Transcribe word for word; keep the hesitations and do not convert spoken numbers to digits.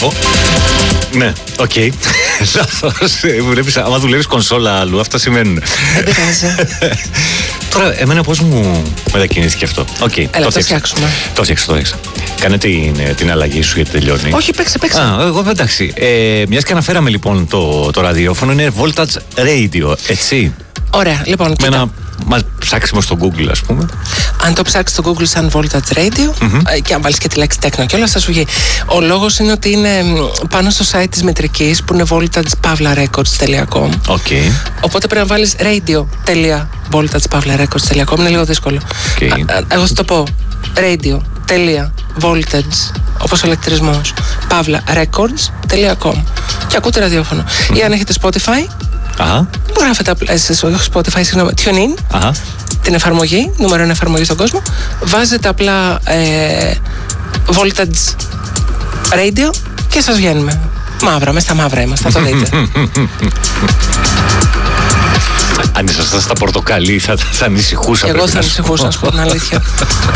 βλέπω. Ναι, οκ. Λάθος. Βλέπεις, άμα δουλεύεις κονσόλα αλλού, αυτά σημαίνουν. Δεν πειράζει. Τώρα, εμένα πώς μου μετακινήθηκε αυτό. Οκ, Έλα, το φτιάξουμε. Το φτιάξα, το φτιάξα. Κάνε την, την αλλαγή σου γιατί τελειώνει. Όχι, παίξε, παίξε. Α, εγώ εντάξει. Ε, μιας και αναφέραμε λοιπόν το, το ραδιόφωνο, είναι Voltage Radio, έτσι. Ωραία, λοιπόν. Με κοίτα. ένα μας ψάξιμο στο Google, ας πούμε. Αν το ψάξεις στο Google σαν Voltage Radio mm-hmm. και αν βάλεις και τη λέξη τέκνο και όλα θα σου βγει. Ο λόγος είναι ότι είναι πάνω στο site της μετρικής που είναι voltage pavla records τελεία com. Okay. Οπότε πρέπει να βάλεις radio τελεία voltage pavla records τελεία com. Είναι λίγο δύσκολο. Okay. Α, εγώ θα το πω. radio τελεία voltage όπως ο ηλεκτρισμός pavla records τελεία com και ακούτε ραδιόφωνο. Mm-hmm. Ή αν έχετε Spotify, Αχα. που γράφετε απλά, όχι Spotify, συγγνώμη, TuneIn, Αχα. την εφαρμογή, νούμερο ένα εφαρμογή στον κόσμο, βάζετε απλά ε, Voltage Radio και σας βγαίνουμε. Μαύρα, μες στα μαύρα είμαστε, θα το δείτε. Αν ήσασταν στα πορτοκαλί θα, θα ανησυχούσα. Εγώ θα ανησυχούσα, να σου πω την αλήθεια.